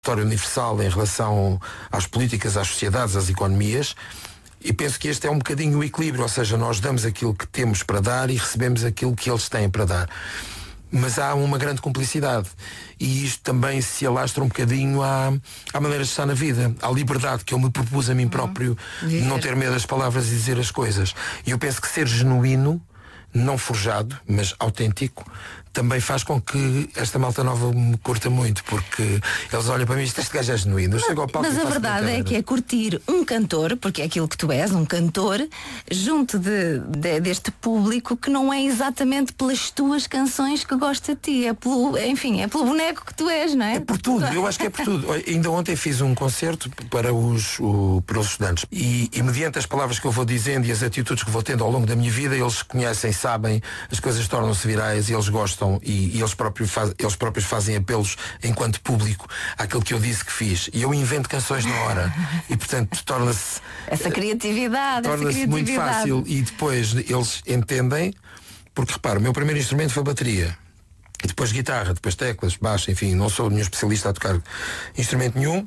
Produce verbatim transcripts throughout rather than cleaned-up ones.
história universal em relação às políticas, às sociedades, às economias. E penso que este é um bocadinho o equilíbrio, ou seja, nós damos aquilo que temos para dar e recebemos aquilo que eles têm para dar. Mas há uma grande cumplicidade. E isto também se alastra um bocadinho à, à maneira de estar na vida, à liberdade que eu me propus a mim próprio, uhum. não ter medo das palavras e dizer as coisas. E eu penso que ser genuíno, não forjado, mas autêntico, também faz com que esta malta nova me curta muito, porque eles olham para mim e dizem, este gajo é genuíno. Eu chego ao palco Mas e a faço verdade é que é curtir um cantor, porque é aquilo que tu és, um cantor, junto de, de, deste público que não é exatamente pelas tuas canções que gosta de ti, é pelo, enfim, é pelo boneco que tu és, não é? É por tudo, eu acho que é por tudo. Ainda ontem fiz um concerto para os, o, para os estudantes e, e mediante as palavras que eu vou dizendo e as atitudes que vou tendo ao longo da minha vida, eles conhecem, sabem, as coisas tornam-se virais e eles gostam. E, e eles, próprios faz, eles próprios fazem apelos enquanto público àquilo que eu disse que fiz. E eu invento canções na hora. E portanto torna-se essa criatividade torna-se muito fácil. E depois eles entendem, porque repara, o meu primeiro instrumento foi a bateria. E depois guitarra, depois teclas, baixo, enfim, não sou nenhum especialista a tocar instrumento nenhum,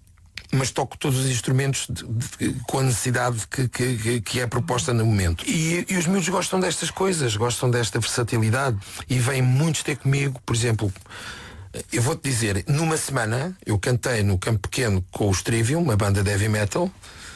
mas toco todos os instrumentos de, de, com a necessidade que, que, que é proposta no momento. E, e os miúdos gostam destas coisas, gostam desta versatilidade e vêm muitos ter comigo, por exemplo, eu vou-te dizer, numa semana eu cantei no Campo Pequeno com os Trivium, uma banda de heavy metal,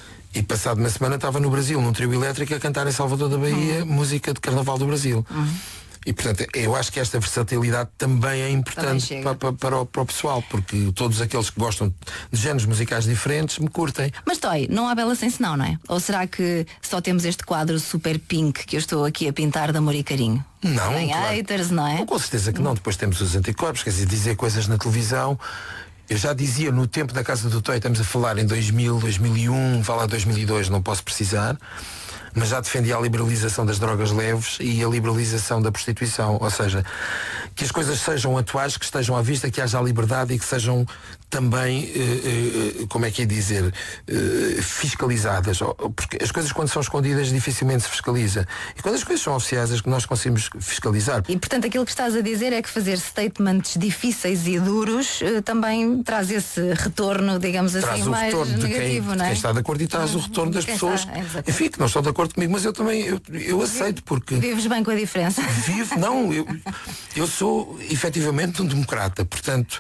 e passado uma semana estava no Brasil, num trio elétrico, a cantar em Salvador da Bahia, uhum. música de Carnaval do Brasil. Uhum. E portanto eu acho que esta versatilidade também é importante também para, para, para, o, para o pessoal, porque todos aqueles que gostam de géneros musicais diferentes me curtem. Mas Toy, não há bela sem senão, não é? Ou será que só temos este quadro super pink que eu estou aqui a pintar de amor e carinho? Não, tem claro. haters, não é? Não, com certeza que não. Depois temos os anticorpos, quer dizer, dizer coisas na televisão. Eu já dizia no tempo da Casa do Toy, estamos a falar em dois mil, dois mil e um, vá lá dois mil e dois, não posso precisar, mas já defendia a liberalização das drogas leves e a liberalização da prostituição, ou seja, que as coisas sejam atuais, que estejam à vista, que haja a liberdade e que sejam também, eh, eh, como é que é dizer, eh, fiscalizadas, porque as coisas quando são escondidas dificilmente se fiscaliza, e quando as coisas são oficiais é que nós conseguimos fiscalizar. E portanto aquilo que estás a dizer é que fazer statements difíceis e duros eh, também traz esse retorno, digamos assim, traz o mais retorno de negativo, quem, não é? De quem está de acordo e traz o retorno das quem pessoas está, enfim, que não estão de acordo comigo, mas eu também eu, eu aceito, porque vives bem com a diferença. Vivo, não, eu, eu sou efetivamente um democrata, portanto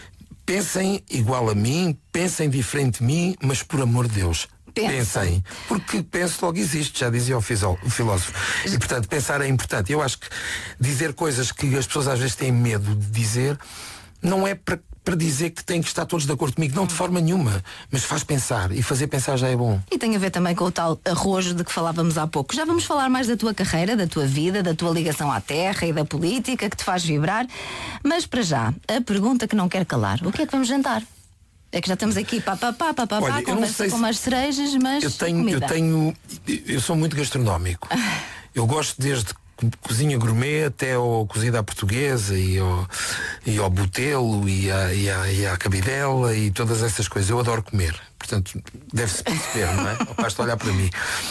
pensem igual a mim, pensem diferente de mim, mas por amor de Deus, Pensa. pensem, porque penso logo existe, já dizia o filósofo. E portanto pensar é importante. Eu acho que dizer coisas que as pessoas às vezes têm medo de dizer não é para para dizer que têm que estar todos de acordo comigo, não de forma nenhuma, mas faz pensar, e fazer pensar já é bom. E tem a ver também com o tal arrojo de que falávamos há pouco. Já vamos falar mais da tua carreira, da tua vida, da tua ligação à terra e da política que te faz vibrar, mas para já, a pergunta que não quer calar, o que é que vamos jantar? É que já estamos aqui, pá, pá, pá, pá, pá, Olha, pá, conversa com umas cerejas, mas eu tenho, comida. eu tenho, eu sou muito gastronómico. Eu gosto desde cozinha gourmet até ao cozida à portuguesa e ao, e ao botelo e à, e, à, e à cabidela e todas essas coisas. Eu adoro comer, portanto deve-se perceber, não é? Basta olhar para mim.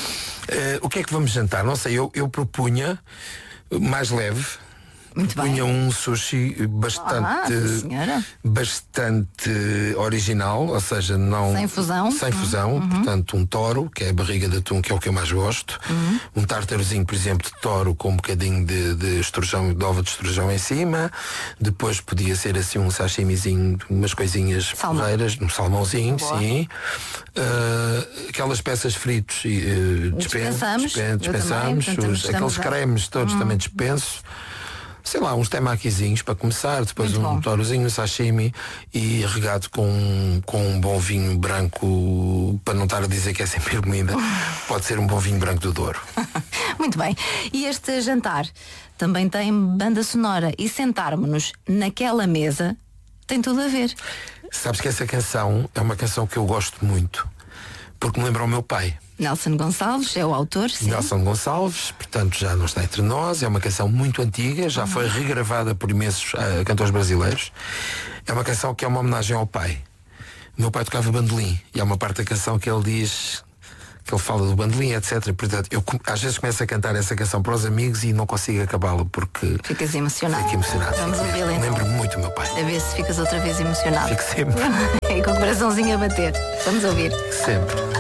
Uh, o que é que vamos jantar? Não sei, eu, eu propunha mais leve. Muito Punha bem. um sushi bastante ah, bastante original, ou seja, não sem fusão, sem fusão, uhum. Portanto um toro, que é a barriga de atum, que é o que eu mais gosto, uhum. Um tártarozinho, por exemplo, de toro com um bocadinho de, de estrujão, de ova de estrujão em cima. Depois podia ser assim um sashimizinho, umas coisinhas porreiras, um salmãozinho, Boa. sim. Uh, aquelas peças fritos e uh, dispensamos, dispen, dispensamos também, os, aqueles a... cremes todos uhum. também dispenso. Sei lá, uns temaquizinhos para começar, depois Muito um bom. torozinho, um sashimi e regado com, com um bom vinho branco, para não estar a dizer que é sempre comida, pode ser um bom vinho branco do Douro. Muito bem. E este jantar também tem banda sonora e sentarmos-nos naquela mesa tem tudo a ver. Sabes que essa canção é uma canção que eu gosto muito, porque me lembra o meu pai. Nelson Gonçalves é o autor, sim. Nelson Gonçalves, portanto já não está entre nós, é uma canção muito antiga, já uhum. foi regravada por imensos uh, cantores brasileiros. É uma canção que é uma homenagem ao pai. O meu pai tocava bandolim e há uma parte da canção que ele diz que ele fala do bandolim, etcétera. Portanto, eu às vezes começo a cantar essa canção para os amigos e não consigo acabá-la porque ficas emocionado. Fico emocionado. Vamos fico ouvi-la então. Lembro-me muito do meu pai. A ver se ficas outra vez emocionado. Fico sempre. E com o coraçãozinho a bater. Vamos ouvir. Sempre.